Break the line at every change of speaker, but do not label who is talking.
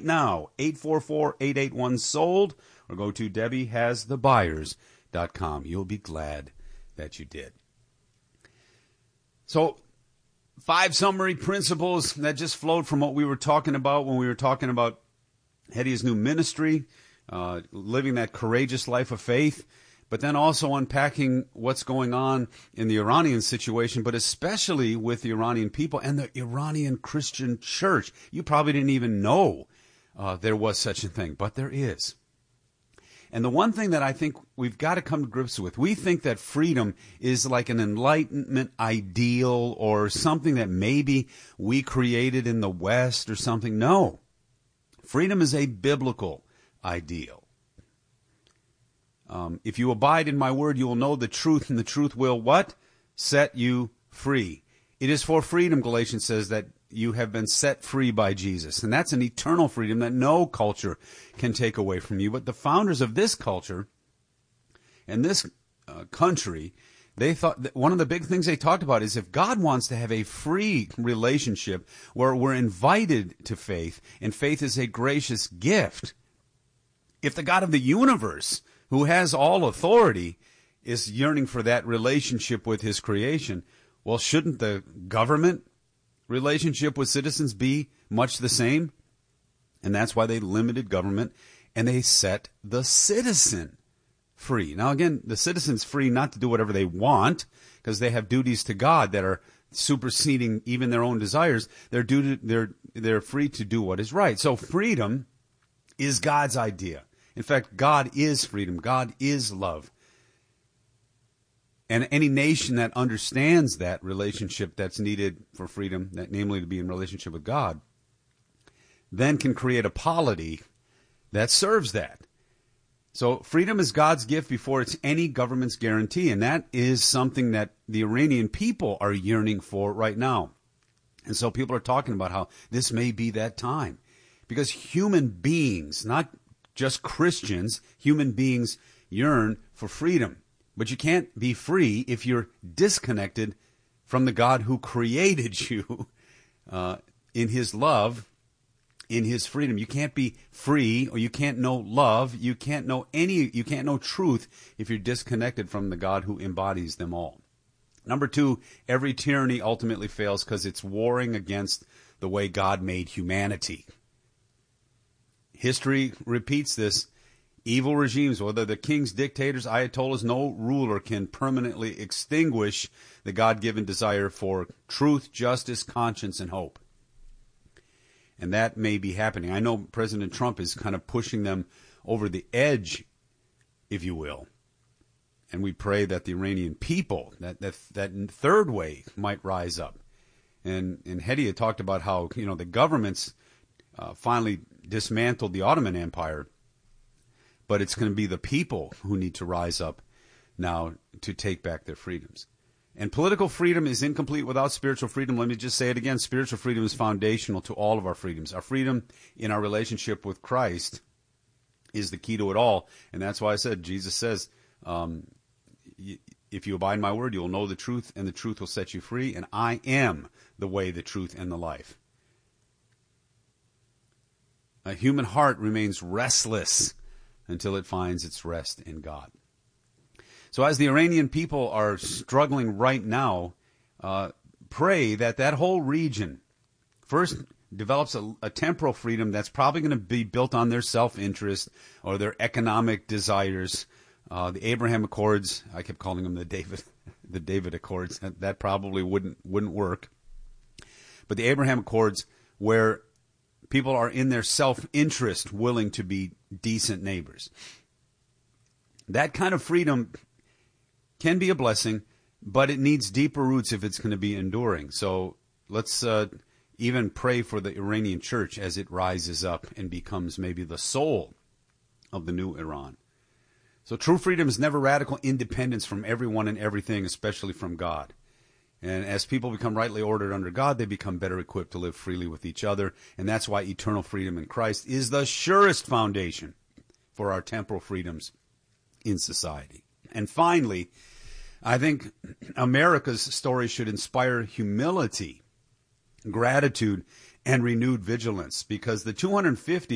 now, 844-881-SOLD, or go to DebbieHasTheBuyers.com. You'll be glad that you did. So, 5 summary principles that just flowed from what we were talking about when we were talking about Hedia's new ministry, living that courageous life of faith, but then also unpacking what's going on in the Iranian situation, but especially with the Iranian people and the Iranian Christian church. You probably didn't even know there was such a thing, but there is. And the one thing that I think we've got to come to grips with, we think that freedom is like an Enlightenment ideal or something that maybe we created in the West or something. No. Freedom is a biblical ideal. If you abide in my word, you will know the truth, and the truth will what? Set you free. It is for freedom, Galatians says, that you have been set free by Jesus. And that's an eternal freedom that no culture can take away from you. But the founders of this culture and this country, they thought that one of the big things they talked about is if God wants to have a free relationship where we're invited to faith, and faith is a gracious gift, if the God of the universe, who has all authority, is yearning for that relationship with his creation, well, shouldn't the government relationship with citizens be much the same? And that's why they limited government and they set the citizen free. Now, again, the citizen's free not to do whatever they want because they have duties to God that are superseding even their own desires. They're free to do what is right. So freedom is God's idea. In fact, God is freedom. God is love. And any nation that understands that relationship that's needed for freedom, that namely to be in relationship with God, then can create a polity that serves that. So freedom is God's gift before it's any government's guarantee, and that is something that the Iranian people are yearning for right now. And so people are talking about how this may be that time, because human beings, not just Christians, human beings yearn for freedom. But you can't be free if you're disconnected from the God who created you in his love, in his freedom. You can't be free, or you can't know love. You can't know truth if you're disconnected from the God who embodies them all. Number 2, every tyranny ultimately fails because it's warring against the way God made humanity. History repeats this. Evil regimes, whether the kings, dictators, ayatollahs, no ruler can permanently extinguish the God-given desire for truth, justice, conscience, and hope. And that may be happening. I know President Trump is kind of pushing them over the edge, if you will. And we pray that the Iranian people, that third way might rise up. And Hedia talked about how, the governments finally dismantled the Ottoman Empire. But it's going to be the people who need to rise up now to take back their freedoms. And political freedom is incomplete without spiritual freedom. Let me just say it again. Spiritual freedom is foundational to all of our freedoms. Our freedom in our relationship with Christ is the key to it all. And that's why I said, Jesus says, if you abide in my word, you will know the truth, and the truth will set you free. And I am the way, the truth, and the life. A human heart remains restless until it finds its rest in God. So as the Iranian people are struggling right now, pray that whole region first develops a temporal freedom that's probably going to be built on their self-interest or their economic desires. The Abraham Accords, I kept calling them the David Accords. That probably wouldn't work. But the Abraham Accords, where people are in their self-interest willing to be decent neighbors. That kind of freedom can be a blessing, but it needs deeper roots if it's going to be enduring. So let's even pray for the Iranian church as it rises up and becomes maybe the soul of the new Iran. So true freedom is never radical independence from everyone and everything, especially from God. And as people become rightly ordered under God, they become better equipped to live freely with each other. And that's why eternal freedom in Christ is the surest foundation for our temporal freedoms in society. And finally, I think America's story should inspire humility, gratitude, and renewed vigilance, because the 250